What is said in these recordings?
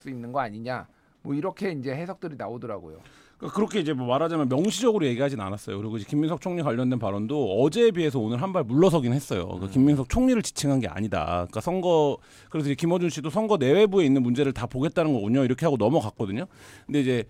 수 있는 거 아니냐. 뭐 이렇게 이제 해석들이 나오더라고요. 그렇게 이제 뭐 말하자면 명시적으로 얘기하진 않았어요. 그리고 이제 김민석 총리 관련된 발언도 어제에 비해서 오늘 한 발 물러서긴 했어요. 그러니까 김민석 총리를 지칭한 게 아니다. 그러니까 선거 그래서 이제 김어준 씨도 선거 내외부에 있는 문제를 다 보겠다는 거군요. 이렇게 하고 넘어갔거든요. 근데 이제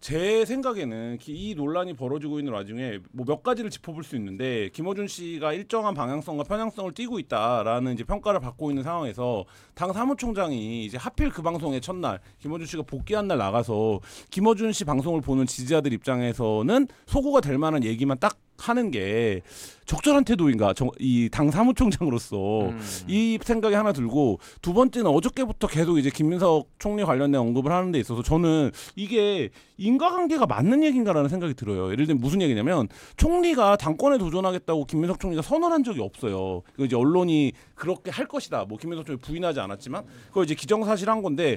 제 생각에는 이 논란이 벌어지고 있는 와중에 뭐 몇 가지를 짚어볼 수 있는데 김어준 씨가 일정한 방향성과 편향성을 띠고 있다라는 이제 평가를 받고 있는 상황에서 당 사무총장이 이제 하필 그 방송의 첫날 김어준 씨가 복귀한 날 나가서 김어준 씨 방송을 보는 지지자들 입장에서는 소구가 될 만한 얘기만 딱 하는 게 적절한 태도인가? 이 당 사무총장으로서 이 생각이 하나 들고, 두 번째는 어저께부터 계속 이제 김민석 총리 관련된 언급을 하는 데 있어서 저는 이게 인과관계가 맞는 얘기인가라는 생각이 들어요. 예를 들면 무슨 얘기냐면 총리가 당권에 도전하겠다고 김민석 총리가 선언한 적이 없어요. 그 이제 언론이 그렇게 할 것이다. 뭐 김민석 총리 부인하지 않았지만 그걸 이제 기정사실한 건데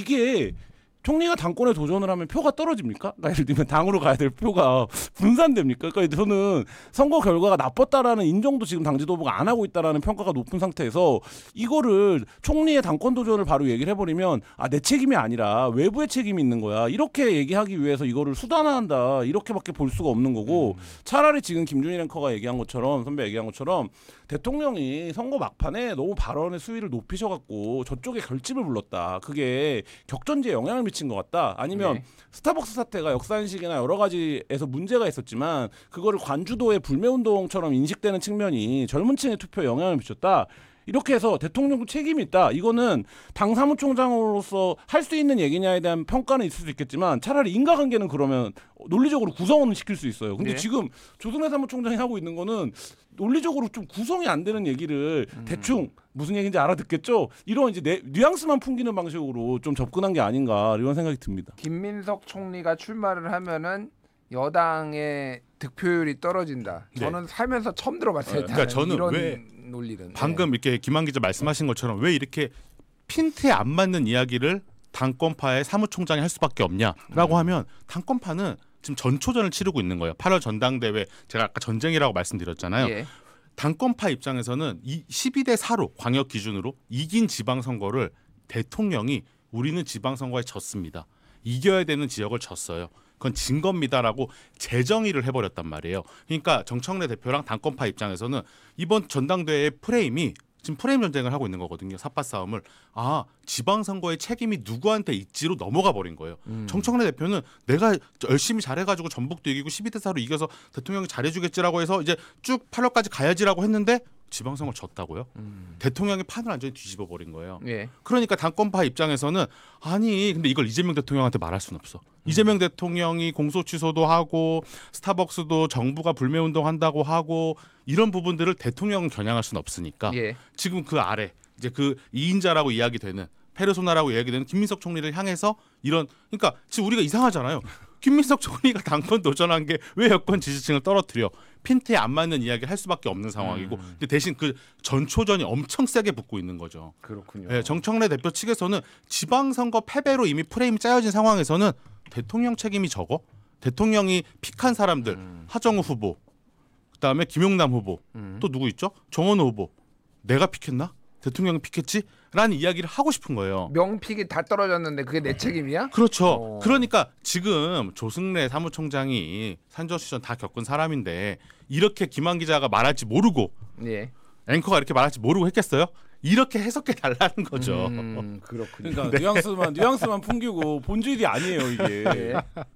이게 총리가 당권에 도전을 하면 표가 떨어집니까? 그러니까 예를 들면 당으로 가야 될 표가 분산됩니까? 그러니까 저는 선거 결과가 나빴다라는 인정도 지금 당 지도부가 안 하고 있다라는 평가가 높은 상태에서 이거를 총리의 당권 도전을 바로 얘기를 해버리면 내 책임이 아니라 외부의 책임이 있는 거야. 이렇게 얘기하기 위해서 이거를 수단화한다. 이렇게밖에 볼 수가 없는 거고 차라리 지금 김준일 앵커가 얘기한 것처럼 선배 얘기한 것처럼 대통령이 선거 막판에 너무 발언의 수위를 높이셔갖고 저쪽에 결집을 불렀다. 그게 격전지에 영향을 미친 것 같다. 아니면 스타벅스 사태가 역사인식이나 여러 가지에서 문제가 있었지만 그거를 관주도의 불매운동처럼 인식되는 측면이 젊은 층의 투표에 영향을 미쳤다. 이렇게 해서 대통령도 책임이 있다. 이거는 당 사무총장으로서 할 수 있는 얘기냐에 대한 평가는 있을 수 있겠지만 차라리 인과관계는 그러면 논리적으로 구성은 시킬 수 있어요. 근데 지금 조승래 사무총장이 하고 있는 거는 논리적으로 좀 구성이 안 되는 얘기를 대충 무슨 얘기인지 알아듣겠죠? 이런 이제 뉘앙스만 풍기는 방식으로 좀 접근한 게 아닌가 이런 생각이 듭니다. 김민석 총리가 출마를 하면은 여당의 득표율이 떨어진다. 저는 살면서 처음 들어봤어요. 그러니까 저는 이런 왜 논리는 방금 이렇게 김한 기자 말씀하신 것처럼 왜 이렇게 핀트에 안 맞는 이야기를 당권파의 사무총장이 할 수밖에 없냐라고 하면 당권파는 지금 전초전을 치르고 있는 거예요. 8월 전당대회 제가 아까 전쟁이라고 말씀드렸잖아요. 당권파 입장에서는 12대 4로 광역 기준으로 이긴 지방선거를 대통령이 우리는 지방선거에 졌습니다. 이겨야 되는 지역을 졌어요. 그건 진 겁니다라고 재정의를 해버렸단 말이에요. 그러니까 정청래 대표랑 당권파 입장에서는 이번 전당대회 프레임이 지금 프레임 전쟁을 하고 있는 거거든요. 삿바 싸움을. 지방선거의 책임이 누구한테 있지로 넘어가 버린 거예요. 정청래 대표는 내가 열심히 잘해가지고 전북도 이기고 12대 4로 이겨서 대통령이 잘해주겠지라고 해서 이제 쭉 8월까지 가야지라고 했는데 지방선거 졌다고요? 대통령이 판을 완전히 뒤집어 버린 거예요. 그러니까 당권파 입장에서는 근데 이걸 이재명 대통령한테 말할 수는 없어. 이재명 대통령이 공소 취소도 하고 스타벅스도 정부가 불매운동 한다고 하고 이런 부분들을 대통령은 겨냥할 수는 없으니까 지금 그 아래 이제 그 2인자라고 이야기되는 페르소나라고 이야기되는 김민석 총리를 향해서 그러니까 지금 우리가 이상하잖아요. 김민석 총리가 당권 도전한 게 왜 여권 지지층을 떨어뜨려? 핀트에 안 맞는 이야기를 할 수밖에 없는 상황이고 근데 대신 그 전초전이 엄청 세게 붙고 있는 거죠. 그렇군요. 정청래 대표 측에서는 지방선거 패배로 이미 프레임이 짜여진 상황에서는 대통령 책임이 적어? 대통령이 픽한 사람들 하정우 후보 그다음에 김용남 후보 또 누구 있죠? 정원호 후보 내가 픽했나? 대통령이 픽했지? 라는 이야기를 하고 싶은 거예요. 명픽이 다 떨어졌는데 그게 내 책임이야? 그렇죠. 그러니까 지금 조승래 사무총장이 산전수전 다 겪은 사람인데 이렇게 김한 기자가 말할지 모르고 앵커가 이렇게 말할지 모르고 했겠어요? 이렇게 해석해 달라는 거죠. 그렇군요. 그러니까 뉘앙스만 풍기고 본질이 아니에요 이게.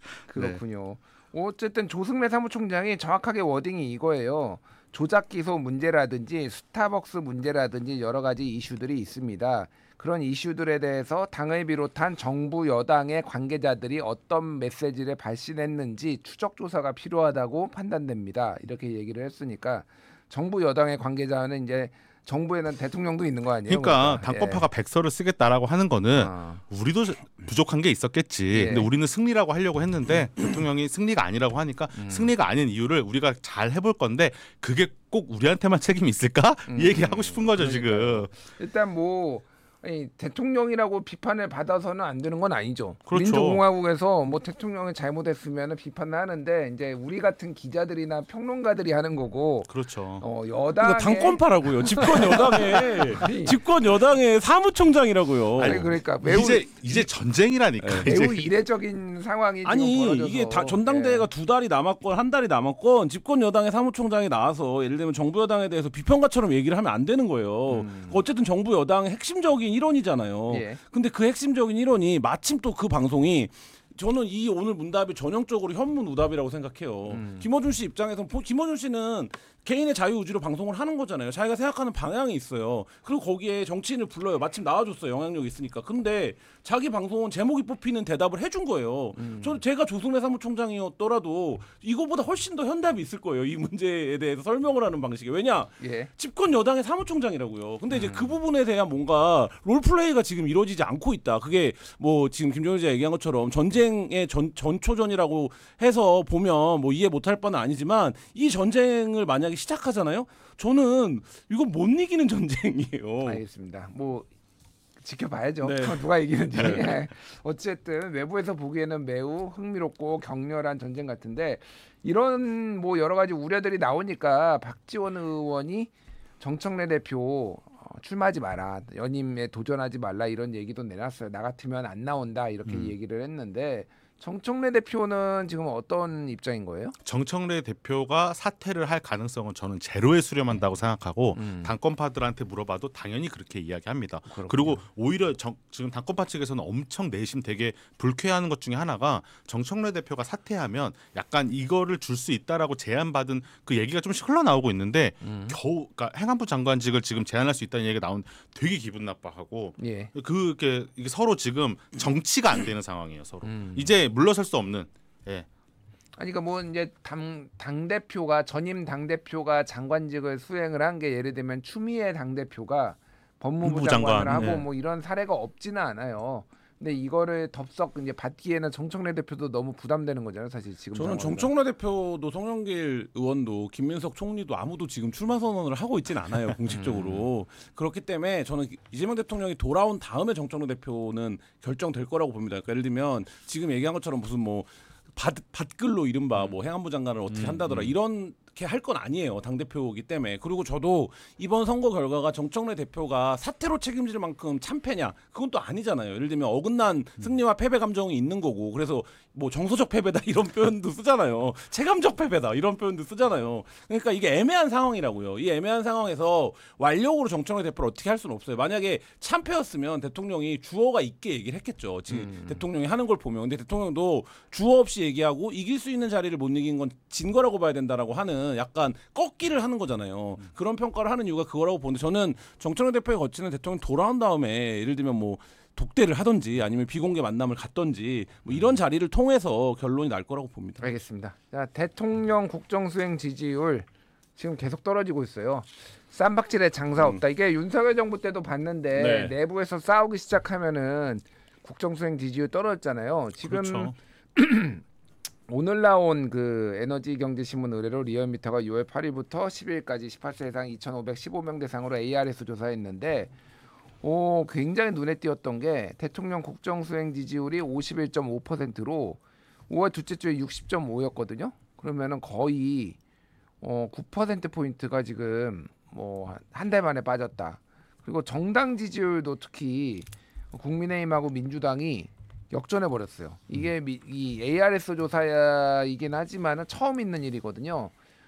그렇군요. 어쨌든 조승래 사무총장이 정확하게 워딩이 이거예요. 조작 기소 문제라든지 스타벅스 문제라든지 여러 가지 이슈들이 있습니다. 그런 이슈들에 대해서 당을 비롯한 정부 여당의 관계자들이 어떤 메시지를 발신했는지 추적 조사가 필요하다고 판단됩니다. 이렇게 얘기를 했으니까 정부 여당의 관계자는 이제 정부에는 대통령도 있는 거 아니에요? 그러니까 당권파가 백서를 쓰겠다라고 하는 거는 우리도 부족한 게 있었겠지. 근데 우리는 승리라고 하려고 했는데 대통령이 승리가 아니라고 하니까 승리가 아닌 이유를 우리가 잘 해볼 건데 그게 꼭 우리한테만 책임이 있을까? 이 얘기하고 싶은 거죠. 지금. 일단 뭐 아니, 대통령이라고 비판을 받아서는 안 되는 건 아니죠. 그렇죠. 민주공화국에서 뭐 대통령이 잘못했으면 비판을 하는데 이제 우리 같은 기자들이나 평론가들이 하는 거고 그렇죠. 여당의 당권파라고요. 집권 여당의 집권 여당의 사무총장이라고요. 아니 그러니까 매우 이제 전쟁이라니까. 매우 이제 이례적인 상황이 아니 지금 벌어져서 이게 다 전당대회가 2달이 남았건 1달이 남았건 집권 여당의 사무총장이 나와서 예를 들면 정부 여당에 대해서 비평가처럼 얘기를 하면 안 되는 거예요. 어쨌든 정부 여당의 핵심적인 일원이잖아요. 예. 근데 그 핵심적인 일원이 마침 또 그 방송이 저는 이 오늘 문답이 전형적으로 현문우답이라고 생각해요. 김어준 씨 입장에서는 김어준 씨는 개인의 자유의지로 방송을 하는 거잖아요. 자기가 생각하는 방향이 있어요. 그리고 거기에 정치인을 불러요. 마침 나와줬어요. 영향력이 있으니까. 근데 자기 방송은 제목이 뽑히는 대답을 해준 거예요. 저는 제가 조승래 사무총장이었더라도 이거보다 훨씬 더 현답이 있을 거예요. 이 문제에 대해서 설명을 하는 방식이. 왜냐? 예. 집권 여당의 사무총장이라고요. 근데 이제 그 부분에 대한 뭔가 롤플레이가 지금 이루어지지 않고 있다. 그게 뭐 지금 김정일 기자 얘기한 것처럼 전쟁의 전초전이라고 해서 보면 뭐 이해 못할 바는 아니지만 이 전쟁을 만약에 시작하잖아요. 저는 이건 못 이기는 전쟁이에요. 알겠습니다. 뭐 지켜봐야죠. 네. 누가 이기는지. 어쨌든 외부에서 보기에는 매우 흥미롭고 격렬한 전쟁 같은데 이런 뭐 여러 가지 우려들이 나오니까 박지원 의원이 정청래 대표 출마하지 마라, 연임에 도전하지 말라 이런 얘기도 내놨어요. 나 같으면 안 나온다 이렇게 얘기를 했는데 정청래 대표는 지금 어떤 입장인 거예요? 정청래 대표가 사퇴를 할 가능성은 저는 제로에 수렴한다고 생각하고 당권파들한테 물어봐도 당연히 그렇게 이야기합니다. 그렇군요. 그리고 오히려 지금 당권파 측에서는 엄청 내심 되게 불쾌해하는 것 중에 하나가 정청래 대표가 사퇴하면 약간 이거를 줄 수 있다라고 제안받은 그 얘기가 좀씩 흘러나오고 있는데 겨우 그러니까 행안부 장관직을 지금 제안할 수 있다는 얘기가 나온 되게 기분 나빠하고 예. 이게 서로 지금 정치가 안 되는 상황이에요. 서로 이제 물러설 수 없는. 예. 아니 그러니까 뭐 이제 당 대표가 전임 당 대표가 장관직을 수행을 한 게 예를 들면 추미애 당 대표가 법무부 법무부 장관을 장관, 하고 예. 뭐 이런 사례가 없지는 않아요. 근데 이거를 덥석 이제 받기에는 정청래 대표도 너무 부담되는 거잖아요, 사실 지금. 저는 상황은. 정청래 대표도 송영길 의원도 김민석 총리도 아무도 지금 출마 선언을 하고 있지는 않아요 공식적으로. 그렇기 때문에 저는 이재명 대통령이 돌아온 다음에 정청래 대표는 결정될 거라고 봅니다. 그러니까 예를 들면 지금 얘기한 것처럼 무슨 뭐 밭글로 이른바 뭐 행안부 장관을 어떻게 한다더라 이렇게 할 건 아니에요. 당대표이기 때문에. 그리고 저도 이번 선거 결과가 정청래 대표가 사퇴로 책임질 만큼 참패냐 그건 또 아니잖아요. 예를 들면 어긋난 승리와 패배 감정이 있는 거고 그래서 뭐 정서적 패배다 이런 표현도 쓰잖아요. 체감적 패배다 이런 표현도 쓰잖아요. 그러니까 이게 애매한 상황이라고요. 이 애매한 상황에서 완력으로 정청래 대표를 어떻게 할 수는 없어요. 만약에 참패였으면 대통령이 주어가 있게 얘기를 했겠죠. 지금 대통령이 하는 걸 보면. 근데 대통령도 주어 없이 얘기하고 이길 수 있는 자리를 못 이긴 건 진 거라고 봐야 된다라고 하는 약간 꺾기를 하는 거잖아요. 그런 평가를 하는 이유가 그거라고 보는데 저는 정청래 대표에 거치는 대통령 돌아온 다음에 예를 들면 뭐 독대를 하든지 아니면 비공개 만남을 갖든지 뭐 이런 자리를 통해서 결론이 날 거라고 봅니다. 알겠습니다. 자, 대통령 국정수행 지지율 지금 계속 떨어지고 있어요. 쌈박질에 장사 없다. 이게 윤석열 정부 때도 봤는데 네. 내부에서 싸우기 시작하면은 국정수행 지지율 떨어졌잖아요. 지금 그렇죠. 오늘 나온 그 에너지경제신문 의뢰로 리얼미터가 6월 8일부터 10일까지 18세 이상 2,515명 대상으로 ARS 조사했는데 굉장히 눈에 띄었던 게 대통령 국정수행 지지율이 51.5%로 5월 둘째 주에 60.5였거든요. 그러면은 거의 9% 포인트가 지금 뭐 한 달 만에 빠졌다. 그리고 정당 지지율도 특히 국민의힘하고 민주당이 역전해 버렸어요. 이게 이 ARS 조사이긴 하지만은 처음 있는 일이거든요.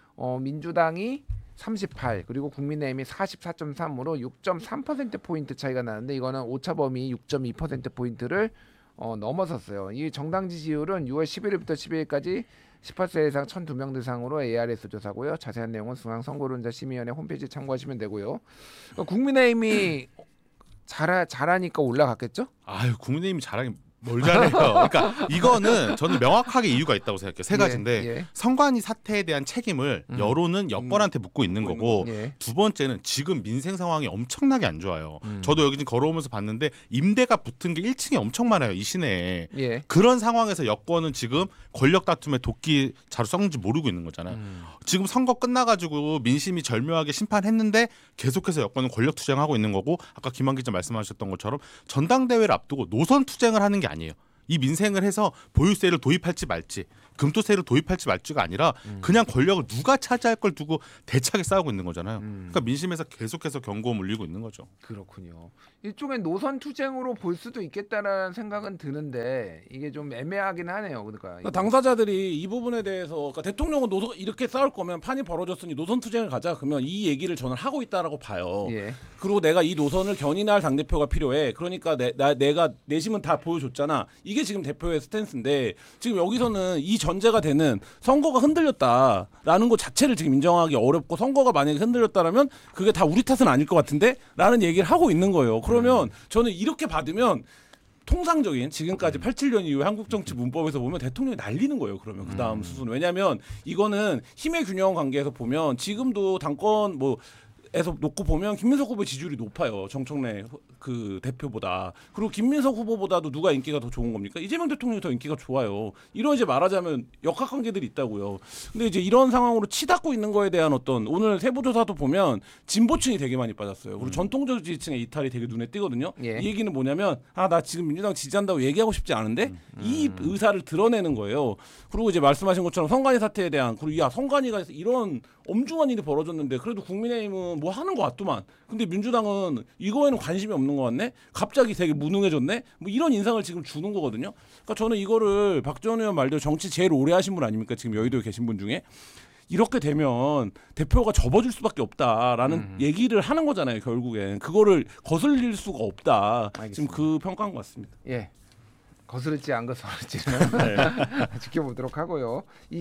민주당이 38 그리고 국민의힘이 44.3으로 6.3% 포인트 차이가 나는데 이거는 오차 범위 6.2% 포인트를 넘어섰어요. 이 정당 지지율은 6월 11일부터 12일까지 18세 이상 1,002명 대상으로 ARS 조사고요. 자세한 내용은 중앙선거론자 심의위원회 홈페이지 참고하시면 되고요. 국민의힘이 잘하니까 올라갔겠죠? 아유 국민의힘이 잘하긴 뭘 잘해요. 그러니까 이거는 저는 명확하게 이유가 있다고 생각해요. 세 가지인데 예. 선관위 사태에 대한 책임을 여론은 여권한테 묻고 있는 거고 예. 두 번째는 지금 민생 상황이 엄청나게 안 좋아요. 저도 여기 지금 걸어오면서 봤는데 임대가 붙은 게 1층에 엄청 많아요. 이 시내에. 예. 그런 상황에서 여권은 지금 권력 다툼에 도끼 자루 썩는지 모르고 있는 거잖아요. 지금 선거 끝나가지고 민심이 절묘하게 심판했는데 계속해서 여권은 권력 투쟁하고 있는 거고 아까 김한 기자 말씀하셨던 것처럼 전당대회를 앞두고 노선 투쟁을 하는 게 아니에요. 이 민생을 해서 보유세를 도입할지 말지 금토세를 도입할지 말지가 아니라 그냥 권력을 누가 차지할 걸 두고 대차게 싸우고 있는 거잖아요. 그러니까 민심에서 계속해서 경고음 울리고 있는 거죠. 그렇군요. 일종의 노선 투쟁으로 볼 수도 있겠다라는 생각은 드는데 이게 좀 애매하긴 하네요. 그러니까 당사자들이 이 부분에 대해서 그러니까 대통령은 노선 이렇게 싸울 거면 판이 벌어졌으니 노선 투쟁을 가자. 그러면 이 얘기를 저는 하고 있다라고 봐요. 예. 그리고 내가 이 노선을 견인할 당 대표가 필요해. 그러니까 내가 내심은 다 보여줬잖아. 이게 지금 대표의 스탠스인데 지금 여기서는 이 전제가 되는 선거가 흔들렸다라는 것 자체를 지금 인정하기 어렵고 선거가 만약에 흔들렸다라면 그게 다 우리 탓은 아닐 것 같은데라는 얘기를 하고 있는 거예요. 그러면 저는 이렇게 받으면 통상적인 지금까지 87년 이후에 한국 정치 문법에서 보면 대통령이 날리는 거예요. 그러면 그 다음 수순. 왜냐하면 이거는 힘의 균형 관계에서 보면 지금도 당권 에서 놓고 보면 김민석 후보 지지율이 높아요. 정청래 그 대표보다. 그리고 김민석 후보보다도 누가 인기가 더 좋은 겁니까? 이재명 대통령이 더 인기가 좋아요. 이런 이제 말하자면 역학관계들이 있다고요. 근데 이제 이런 상황으로 치닫고 있는 거에 대한 어떤 오늘 세부조사도 보면 진보층이 되게 많이 빠졌어요. 그리고 전통적 지지층의 이탈이 되게 눈에 띄거든요. 예. 이 얘기는 뭐냐면 나 지금 민주당 지지한다고 얘기하고 싶지 않은데 이 의사를 드러내는 거예요. 그리고 이제 말씀하신 것처럼 선관위 사태에 대한 그리고 선관위가 이런 엄중한 일이 벌어졌는데 그래도 국민의힘은 뭐 하는 것 같더만. 근데 민주당은 이거에는 관심이 없는 것 같네. 갑자기 되게 무능해졌네. 뭐 이런 인상을 지금 주는 거거든요. 그러니까 저는 이거를 박지원 의원 말대로 정치 제일 오래 하신 분 아닙니까? 지금 여의도에 계신 분 중에. 이렇게 되면 대표가 접어줄 수밖에 없다라는 얘기를 하는 거잖아요. 결국엔 그거를 거슬릴 수가 없다. 알겠습니다. 지금 그 평가인 것 같습니다. 예. 거스를지 안 거스를지는 지켜보도록 하고요.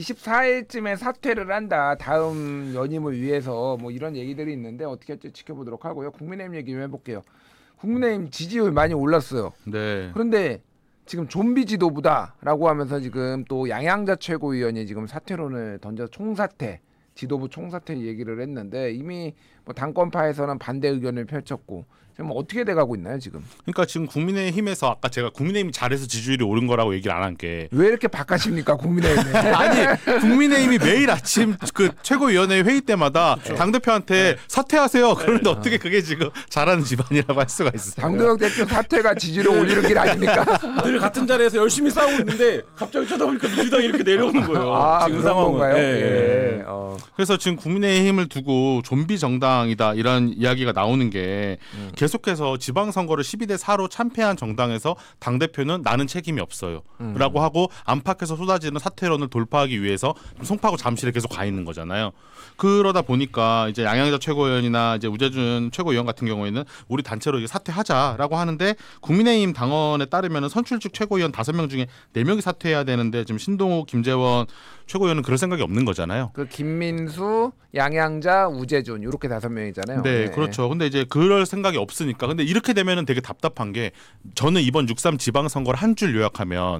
24일쯤에 사퇴를 한다. 다음 연임을 위해서 뭐 이런 얘기들이 있는데 어떻게 할지 지켜보도록 하고요. 국민의힘 얘기 좀 해볼게요. 국민의힘 지지율 많이 올랐어요. 네. 그런데 지금 좀비 지도부다라고 하면서 지금 또 양양자 최고위원이 지금 사퇴론을 던져 총사퇴, 지도부 총사퇴 얘기를 했는데 이미 뭐 당권파에서는 반대 의견을 펼쳤고 지금 어떻게 돼가고 있나요 지금? 그러니까 지금 국민의힘에서 아까 제가 국민의힘이 잘해서 지지율이 오른 거라고 얘기를 안 한 게 왜 이렇게 바깥입니까 국민의힘에? 아니 국민의힘이 매일 아침 그 최고위원회 회의 때마다 당 대표한테 사퇴하세요. 그런데 어떻게 그게 지금 잘하는 집안이라고 할 수가 있어요? 당대표 대표 사퇴가 지지를 올리는 길 아닙니까? 늘 같은 자리에서 열심히 싸우고 있는데 갑자기 쳐다보니까 민주당이 이렇게 내려오는 거예요. 아 지금 그런 상황은. 건가요? 예. 예. 그래서 지금 국민의힘을 두고 좀비 정당이다 이런 이야기가 나오는 게 계속해서 지방선거를 12대 4로 참패한 정당에서 당대표는 나는 책임이 없어요 라고 하고 안팎에서 쏟아지는 사퇴론을 돌파하기 위해서 송파구 잠실에 계속 가 있는 거잖아요. 그러다 보니까 이제 양양자 최고위원이나 이제 우재준 최고위원 같은 경우에는 우리 단체로 이게 사퇴하자라고 하는데 국민의힘 당원에 따르면 선출직 최고위원 5명 중에 4명이 사퇴해야 되는데 지금 신동욱, 김재원 최고위원은 그럴 생각이 없는 거잖아요. 그 김민수, 양양자, 우재준 이렇게 5명이잖아요. 네, 그렇죠. 근데 이제 그럴 생각이 없으니까. 근데 이렇게 되면은 되게 답답한 게 저는 이번 6.3 지방선거를 한 줄 요약하면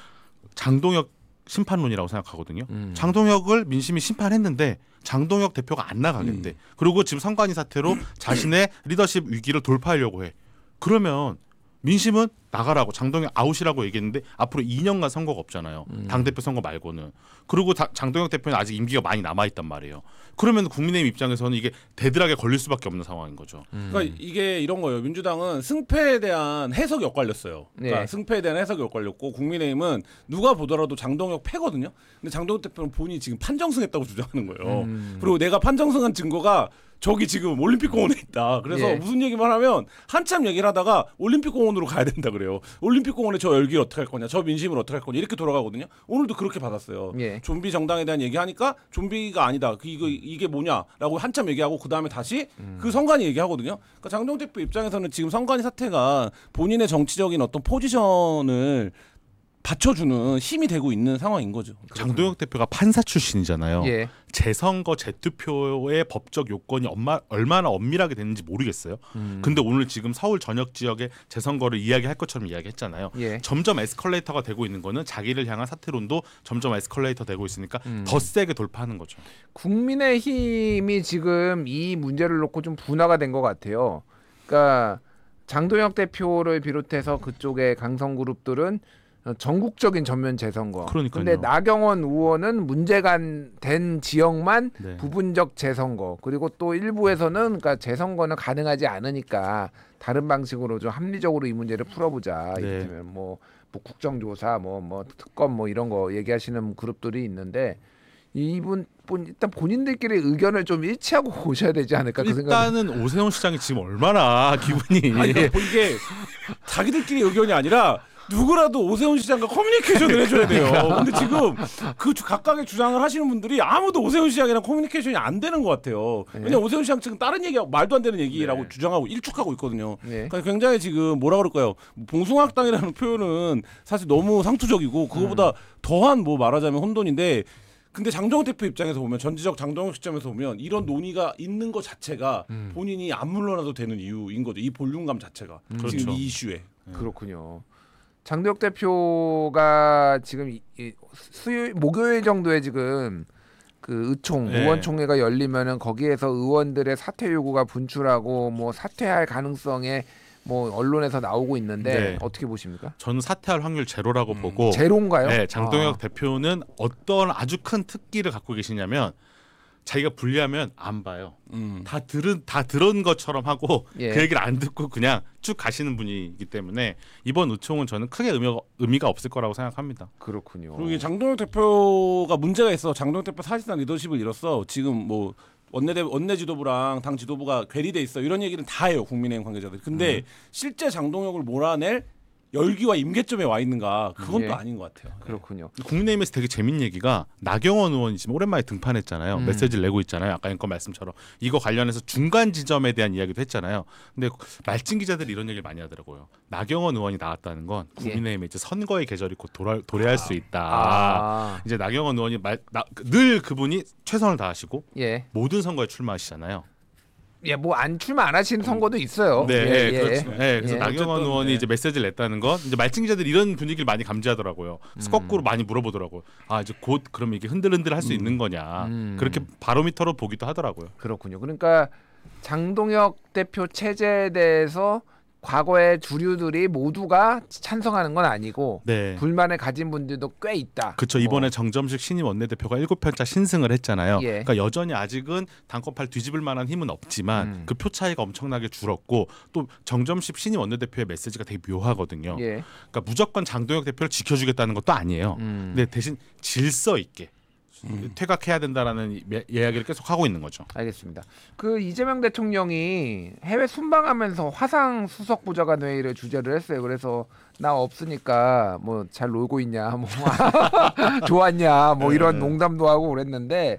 장동혁 심판론이라고 생각하거든요. 장동혁을 민심이 심판했는데 장동혁 대표가 안 나가겠대. 그리고 지금 선관위 사태로 자신의 리더십 위기를 돌파하려고 해. 그러면 민심은 나가라고 장동혁 아웃이라고 얘기했는데 앞으로 2년간 선거가 없잖아요. 당대표 선거 말고는. 그리고 장동혁 대표는 아직 임기가 많이 남아있단 말이에요. 그러면 국민의힘 입장에서는 이게 대들하게 걸릴 수밖에 없는 상황인 거죠. 그러니까 이게 이런 거예요. 민주당은 승패에 대한 해석이 엇갈렸어요. 그러니까 네. 승패에 대한 해석이 엇갈렸고 국민의힘은 누가 보더라도 장동혁 패거든요. 근데 장동혁 대표는 본인이 지금 판정승했다고 주장하는 거예요. 그리고 내가 판정승한 증거가 저기 지금 올림픽공원에 있다. 그래서 예. 무슨 얘기만 하면 한참 얘기를 하다가 올림픽공원으로 가야 된다 그래요. 올림픽공원에 저 열기를 어떻게 할 거냐, 저 민심을 어떻게 할 거냐 이렇게 돌아가거든요. 오늘도 그렇게 받았어요. 예. 좀비 정당에 대한 얘기하니까 좀비가 아니다. 이게 뭐냐라고 한참 얘기하고 그 다음에 다시 그 선관위 얘기하거든요. 그러니까 장동혁 대표 입장에서는 지금 선관위 사태가 본인의 정치적인 어떤 포지션을 받쳐주는 힘이 되고 있는 상황인 거죠. 장동혁 대표가 판사 출신이잖아요. 예. 재선거 재투표의 법적 요건이 얼마나 엄밀하게 됐는지 모르겠어요. 근데 오늘 지금 서울 전역 지역의 재선거를 이야기할 것처럼 이야기했잖아요. 예. 점점 에스컬레이터가 되고 있는 거는 자기를 향한 사퇴론도 점점 에스컬레이터 되고 있으니까 더 세게 돌파하는 거죠. 국민의힘이 지금 이 문제를 놓고 좀 분화가 된 것 같아요. 그러니까 장동혁 대표를 비롯해서 그쪽의 강성그룹들은 전국적인 전면 재선거. 그러니까요. 근데 나경원 의원은 문제가 된 지역만 네. 부분적 재선거. 그리고 또 일부에서는 그러니까 재선거는 가능하지 않으니까 다른 방식으로 좀 합리적으로 이 문제를 풀어보자. 네. 이를테면 뭐 국정조사, 뭐 특검 뭐 이런 거 얘기하시는 그룹들이 있는데 이분 일단 본인들끼리 의견을 좀 일치하고 오셔야 되지 않을까 그 생각. 일단은 오세훈 시장이 지금 얼마나 기분이 아니, 그러니까 이게 자기들끼리 의견이 아니라 누구라도 오세훈 시장과 커뮤니케이션을 해줘야 돼요. 근데 지금 그 각각의 주장을 하시는 분들이 아무도 오세훈 시장이랑 커뮤니케이션이 안 되는 것 같아요. 왜냐면 오세훈 시장 측은 다른 얘기하고 말도 안 되는 얘기라고 네. 주장하고 일축하고 있거든요. 네. 그러니까 굉장히 지금 뭐라 그럴까요? 봉숭아학당이라는 표현은 사실 너무 상투적이고 그거보다 더한 뭐 말하자면 혼돈인데 근데 장동혁 대표 입장에서 보면 전지적 장동혁 시점에서 보면 이런 논의가 있는 것 자체가 본인이 안 물러나도 되는 이유인 거죠. 이 볼륨감 자체가 그렇죠. 지금 이 이슈에. 그렇군요. 장동혁 대표가 지금 수요일 목요일 정도에 지금 그 의총 네. 의원총회가 열리면은 거기에서 의원들의 사퇴 요구가 분출하고 뭐 사퇴할 가능성에 뭐 언론에서 나오고 있는데 네. 어떻게 보십니까? 저는 사퇴할 확률 제로라고 보고 제로인가요? 네, 장동혁 아. 대표는 어떤 아주 큰 특기를 갖고 계시냐면 자기가 불리하면 안 봐요. 다 들은 것처럼 하고 예. 그 얘기를 안 듣고 그냥 쭉 가시는 분이기 때문에 이번 의총은 저는 크게 의미가 없을 거라고 생각합니다. 그렇군요. 그리고 이 장동혁 대표가 문제가 있어. 장동혁 대표 사실상 리더십을 잃었어. 지금 뭐 원내 지도부랑 당 지도부가 괴리돼 있어. 이런 얘기는 다 해요. 국민의힘 관계자들. 근데 실제 장동혁을 몰아낼 열기와 임계점에 와 있는가? 그건 예. 또 아닌 것 같아요. 그렇군요. 국민의힘에서 되게 재밌는 얘기가 나경원 의원이 지금 오랜만에 등판했잖아요. 메시지를 내고 있잖아요. 아까 앵커 말씀처럼 이거 관련해서 중간 지점에 대한 이야기도 했잖아요. 근데 말진 기자들이 이런 얘기를 많이 하더라고요. 나경원 의원이 나왔다는 건 국민의힘에 이제 선거의 계절이 곧 도래할 수 있다. 아. 이제 나경원 의원이 늘 그분이 최선을 다하시고 예. 모든 선거에 출마하시잖아요. 예, 뭐 안 출마 안 하시는 선거도 있어요. 네, 예, 예. 그렇죠. 네, 그래서 예. 나경원 어쨌든, 의원이 네. 이제 메시지를 냈다는 건 이제 말진 기자들이 이런 분위기를 많이 감지하더라고요. 거꾸로 많이 물어보더라고요. 아 이제 곧 그럼 이게 흔들흔들 할 수 있는 거냐. 그렇게 바로미터로 보기도 하더라고요. 그렇군요. 그러니까 장동혁 대표 체제에 대해서 과거의 주류들이 모두가 찬성하는 건 아니고 네. 불만을 가진 분들도 꽤 있다. 그렇죠. 이번에 정점식 신임 원내대표가 7편차 신승을 했잖아요. 예. 그러니까 여전히 아직은 당권팔 뒤집을 만한 힘은 없지만 그 표 차이가 엄청나게 줄었고 또 정점식 신임 원내대표의 메시지가 되게 묘하거든요. 예. 그러니까 무조건 장동혁 대표를 지켜주겠다는 것도 아니에요. 근데 대신 질서 있게 퇴각해야 된다라는 이야기를 계속 하고 있는 거죠. 알겠습니다. 그 이재명 대통령이 해외 순방하면서 화상 수석 보좌관 회의를 주재를 했어요. 그래서 나 없으니까 뭐 잘 놀고 있냐, 뭐 좋았냐, 뭐 이런 농담도 하고 그랬는데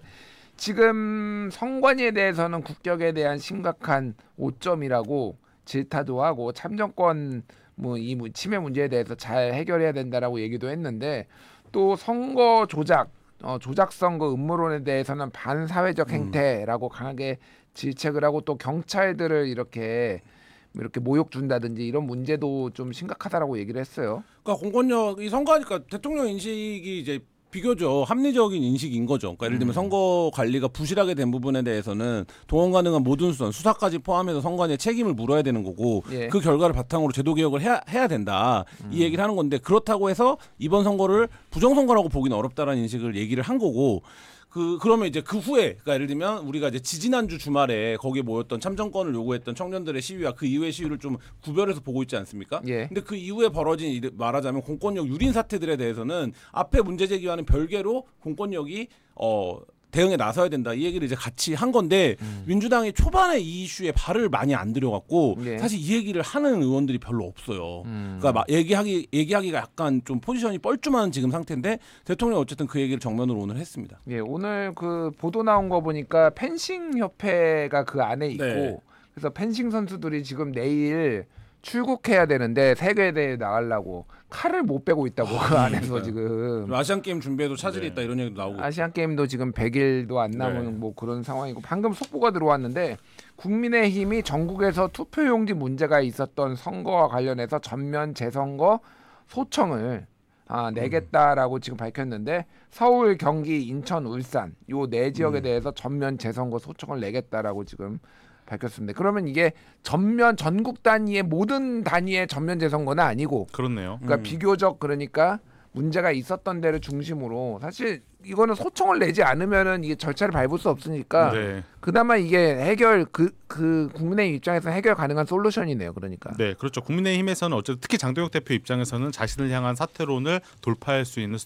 지금 선관위에 대해서는 국격에 대한 심각한 오점이라고 질타도 하고 참정권 뭐 이 침해 문제에 대해서 잘 해결해야 된다라고 얘기도 했는데 또 선거 조작 선거 음모론에 대해서는 반사회적 행태라고 강하게 질책을 하고 또 경찰들을 이렇게 모욕 준다든지 이런 문제도 좀 심각하다라고 얘기를 했어요. 그러니까 공권력이 선거하니까 대통령 인식이 이제 비교적 합리적인 인식인 거죠. 그러니까 예를 들면 선거 관리가 부실하게 된 부분에 대해서는 동원 가능한 모든 수사까지 포함해서 선관위에 책임을 물어야 되는 거고 예. 그 결과를 바탕으로 제도 개혁을 해야 된다. 이 얘기를 하는 건데 그렇다고 해서 이번 선거를 부정선거라고 보기는 어렵다라는 인식을 얘기를 한 거고 그러면 이제 그 후에 그러니까 예를 들면 우리가 이제 지지난주 주말에 거기에 모였던 참정권을 요구했던 청년들의 시위와 그 이후의 시위를 좀 구별해서 보고 있지 않습니까? 예. 근데 그 이후에 벌어진 말하자면 공권력 유린 사태들에 대해서는 앞에 문제 제기와는 별개로 공권력이 대응에 나서야 된다 이 얘기를 이제 같이 한 건데 민주당이 초반에 이 이슈에 발을 많이 안 들여갖고 예. 사실 이 얘기를 하는 의원들이 별로 없어요. 그러니까 막 얘기하기가 약간 좀 포지션이 뻘쭘한 지금 상태인데 대통령이 어쨌든 그 얘기를 정면으로 오늘 했습니다. 예, 오늘 그 보도 나온 거 보니까 펜싱 협회가 그 안에 있고 네. 그래서 펜싱 선수들이 지금 내일 출국해야 되는데 세계대회 나가려고 칼을 못 빼고 있다고 그 안에서 그러니까요. 지금 아시안 게임 준비에도 차질이 네. 있다 이런 얘기도 나오고. 아시안 게임도 지금 100일도 안 남은 네. 뭐 그런 상황이고 방금 속보가 들어왔는데 국민의힘이 전국에서 투표용지 문제가 있었던 선거와 관련해서 전면 재선거 소청을 내겠다라고 지금 밝혔는데 서울, 경기, 인천, 울산 요 네 지역에 대해서 전면 재선거 소청을 내겠다라고 지금 밝혔습니다. 그러면 이게 전국 단위의 모든 단위의 전면 재선거는 아니고 그렇네요. 그러니까 비교적 그러니까 문제가 있었던 데를 중심으로 사실 이거는 소청을 내지 않으면은 이게 절차를 밟을 수 없으니까 네. 그나마 이게 해결 그 국민의 입장에서 해결 가능한 솔루션이네요. 그러니까. 네, 그렇죠. 국민의힘에서는 어쨌든 특히 장동혁 대표 입장에서는 자신을 향한 사퇴론을 돌파할 수 있는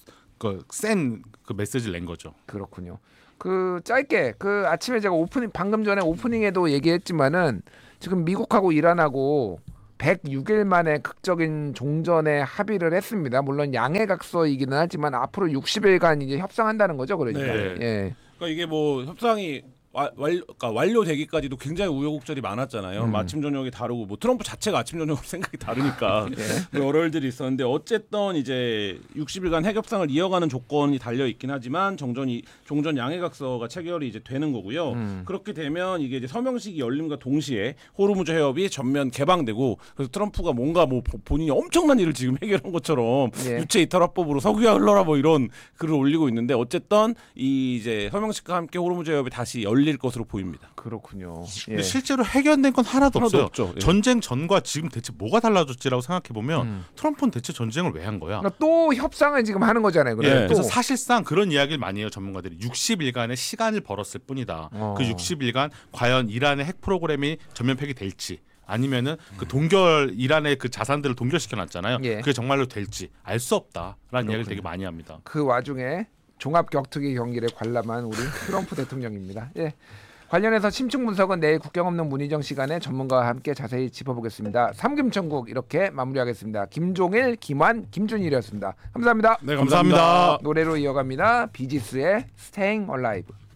센 그 메시지를 낸 거죠. 그렇군요. 그 짧게 그 아침에 제가 방금 전에 오프닝에도 얘기했지만은 지금 미국하고 이란하고 106일 만에 극적인 종전에 합의를 했습니다. 물론 양해각서이기는 하지만 앞으로 60일간 이제 협상한다는 거죠. 그러니까. 네. 예. 그러니까 이게 뭐 협상이 그러니까 완료되기까지도 굉장히 우여곡절이 많았잖아요. 아침 저녁이 다르고 뭐 트럼프 자체가 아침 저녁으로 생각이 다르니까 여러 일들이 있었는데 어쨌든 이제 60일간 핵협상을 이어가는 조건이 달려 있긴 하지만 종전 양해각서가 체결이 이제 되는 거고요. 그렇게 되면 이게 이제 서명식이 열림과 동시에 호르무즈 해협이 전면 개방되고 그래서 트럼프가 뭔가 뭐 본인이 엄청난 일을 지금 해결한 것처럼 예. 유체 이탈화법으로 석유야 흘러라 뭐 이런 글을 올리고 있는데 어쨌든 이 이제 서명식과 함께 호르무즈 해협이 다시 열릴 것으로 보입니다. 그렇군요. 근데 예. 실제로 해결된 건 하나도 없어요. 없죠. 예. 전쟁 전과 지금 대체 뭐가 달라졌지라고 생각해 보면 트럼프는 대체 전쟁을 왜 한 거야? 그러니까 또 협상을 지금 하는 거잖아요. 예. 또. 그래서 사실상 그런 이야기를 많이 해요 전문가들이. 60일간의 시간을 벌었을 뿐이다. 그 60일간 과연 이란의 핵 프로그램이 전면 폐기될지 아니면은 그 이란의 그 자산들을 동결시켜 놨잖아요. 예. 그게 정말로 될지 알 수 없다라는 이야기를 되게 많이 합니다. 그 와중에 종합 격투기 경기를 관람한 우리 트럼프 대통령입니다. 예. 관련해서 심층 분석은 내일 국경 없는 문희정 시간에 전문가와 함께 자세히 짚어보겠습니다. 삼김천국 이렇게 마무리하겠습니다. 김종일, 김환, 김준일이었습니다. 감사합니다. 네, 감사합니다. 노래로 이어갑니다. 비지스의 Staying Alive.